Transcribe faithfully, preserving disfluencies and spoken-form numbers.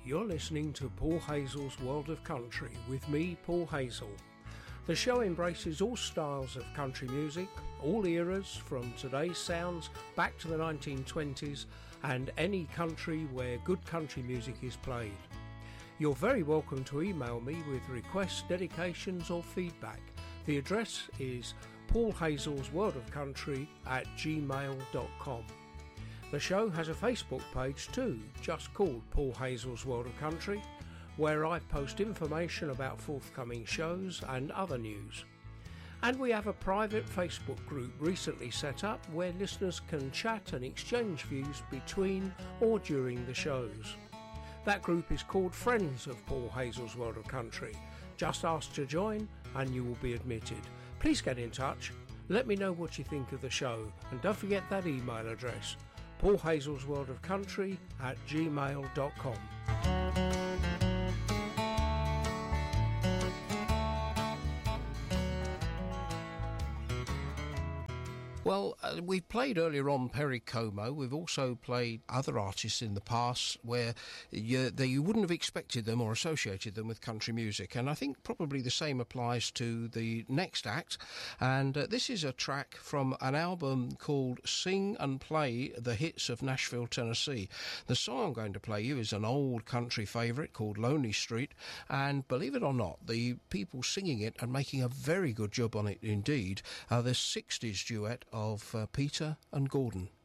You're listening to Paul Hazel's World of Country with me, Paul Hazel. The show embraces all styles of country music, all eras, from today's sounds back to the nineteen twenties, and any country where good country music is played. You're very welcome to email me with requests, dedications or feedback. The address is paul hazels world of country at gmail dot com. The show has a Facebook page too, just called Paul Hazel's World of Country, where I post information about forthcoming shows and other news. And we have a private Facebook group recently set up where listeners can chat and exchange views between or during the shows. That group is called Friends of Paul Hazel's World of Country. Just ask to join and you will be admitted. Please get in touch, let me know what you think of the show, and don't forget that email address, paul hazels world of country at gmail dot com. Well, uh, we played earlier on Perry Como. We've also played other artists in the past where you, they, you wouldn't have expected them or associated them with country music. And I think probably the same applies to the next act. And uh, this is a track from an album called Sing and Play the Hits of Nashville, Tennessee. The song I'm going to play you is an old country favourite called Lonely Street. And believe it or not, the people singing it and making a very good job on it indeed are the sixties duet of uh, Peter and Gordon.